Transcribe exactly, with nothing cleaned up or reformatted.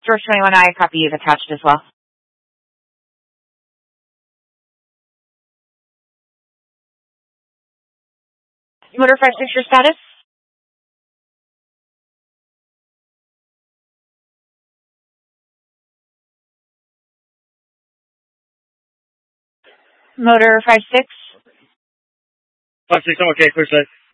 George twenty-one I, copy is attached as well. Motor five six, your status? Motor five six. five six, I'm okay, clear set.